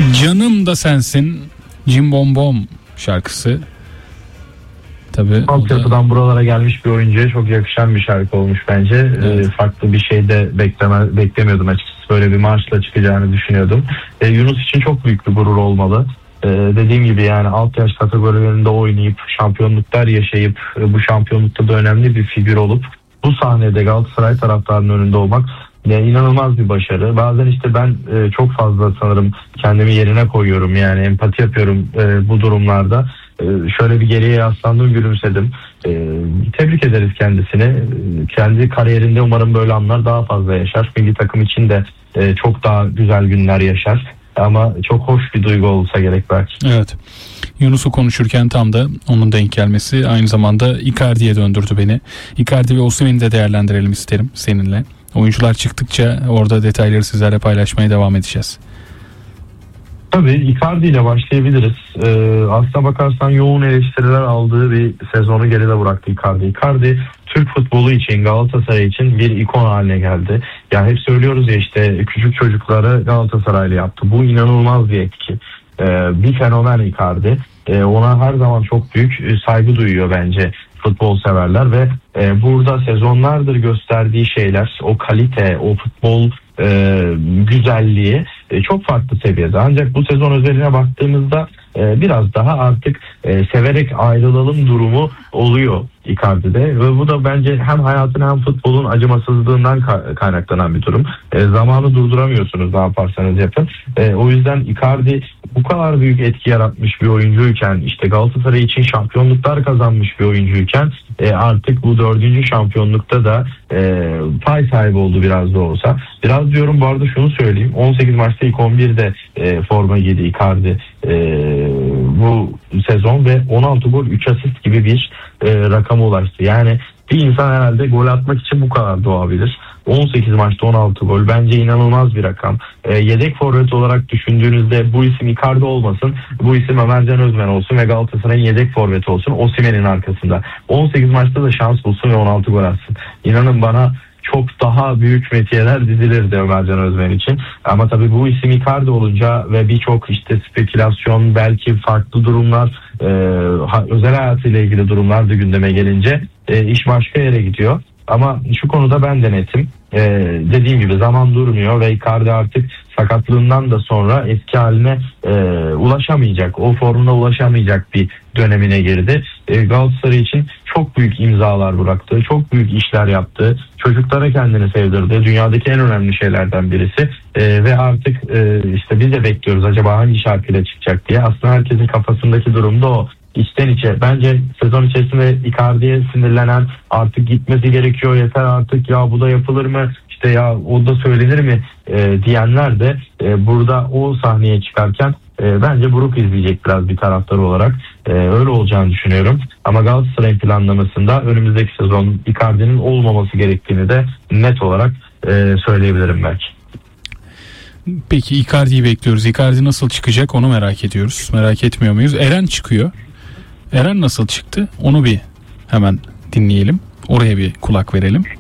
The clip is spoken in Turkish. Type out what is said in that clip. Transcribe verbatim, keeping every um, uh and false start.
Canım da sensin, Cim Bom Bom şarkısı. Tabii altyapıdan da buralara gelmiş bir oyuncuya çok yakışan bir şarkı olmuş bence. Evet. E, farklı bir şey de bekleme, beklemiyordum açıkçası. Böyle bir marşla çıkacağını düşünüyordum. E, Yunus için çok büyük bir gurur olmalı. Ee, dediğim gibi yani alt yaş kategorilerinde oynayıp şampiyonluklar yaşayıp e, bu şampiyonlukta da önemli bir figür olup bu sahnede Galatasaray taraftarının önünde olmak yani inanılmaz bir başarı. Bazen işte ben e, çok fazla sanırım kendimi yerine koyuyorum, yani empati yapıyorum e, bu durumlarda. E, şöyle bir geriye yaslandım, gülümsedim. E, tebrik ederiz kendisini. E, kendi kariyerinde umarım böyle anlar daha fazla yaşar. Milli takım için de e, çok daha güzel günler yaşar. Ama çok hoş bir duygu olsa gerek belki. Evet. Yunus'u konuşurken tam da onun denk gelmesi aynı zamanda Icardi'ye döndürdü beni. Icardi ve Osimhen'i de değerlendirelim isterim seninle. Oyuncular çıktıkça orada detayları sizlerle paylaşmaya devam edeceğiz. Tabii Icardi ile başlayabiliriz. Ee, aslına bakarsan yoğun eleştiriler aldığı bir sezonu geride bıraktı Icardi. Icardi Türk futbolu için, Galatasaray için bir ikon haline geldi. Yani hep söylüyoruz ya, işte küçük çocukları Galatasaraylı yaptı. Bu inanılmaz bir etki. Ee, bir fenomen Icardi. Ee, ona her zaman çok büyük saygı duyuyor bence futbol severler ve e, burada sezonlardır gösterdiği şeyler, o kalite, o futbol e, güzelliği e, çok farklı seviyede. Ancak bu sezon özeline baktığımızda e, biraz daha artık e, severek ayrılalım durumu oluyor Icardi'de ve bu da bence hem hayatın hem futbolun acımasızlığından ka- kaynaklanan bir durum. E, zamanı durduramıyorsunuz, ne yaparsanız yapın. E, o yüzden Icardi bu kadar büyük etki yaratmış bir oyuncuyken, işte Galatasaray için şampiyonluklar kazanmış bir oyuncuyken e, artık bu dördüncü şampiyonlukta da e, pay sahibi oldu biraz da olsa. Biraz diyorum bu arada, şunu söyleyeyim. on sekiz maçta ilk on birde e, forma giydi Icardi e, bu sezon ve on altı gol üç asist gibi bir e, rakama ulaştı. Yani bir insan herhalde gol atmak için bu kadar doğabilir. on sekiz maçta on altı gol bence inanılmaz bir rakam. E, yedek forvet olarak düşündüğünüzde bu isim Icardi olmasın, bu isim Ömercan Özmen olsun ve Galatasaray'ın yedek forveti olsun Osimhen'in arkasında. on sekiz maçta da şans bulsun ve on altı gol atsın. İnanın bana çok daha büyük metiyeler dizilirdi Ömercan Özmen için. Ama tabii bu isim Icardi olunca ve birçok işte spekülasyon, belki farklı durumlar, e, özel hayatıyla ilgili durumlar da gündeme gelince e, iş başka yere gidiyor. Ama şu konuda ben de netim. Ee, dediğim gibi zaman durmuyor ve Icardi artık sakatlığından da sonra eski haline e, ulaşamayacak, o formuna ulaşamayacak bir dönemine girdi. E, Galatasaray için çok büyük imzalar bıraktı, çok büyük işler yaptı, çocuklara kendini sevdirdi. Dünyadaki en önemli şeylerden birisi e, ve artık e, işte biz de bekliyoruz acaba hangi şarkıyla çıkacak diye. Aslında herkesin kafasındaki durum da o. İçten içe bence sezon içerisinde Icardi'ye sinirlenen, artık gitmesi gerekiyor, yeter artık, ya bu da yapılır mı, işte ya o da söylenir mi e, diyenler de e, burada o sahneye çıkarken e, bence buruk izleyecek biraz bir taraftar olarak. E, öyle olacağını düşünüyorum. Ama Galatasaray'ın planlamasında önümüzdeki sezon Icardi'nin olmaması gerektiğini de net olarak e, söyleyebilirim belki. Peki Icardi'yi bekliyoruz. Icardi nasıl çıkacak onu merak ediyoruz. Merak etmiyor muyuz? Eren çıkıyor. Eren nasıl çıktı? Onu bir hemen dinleyelim. Oraya bir kulak verelim.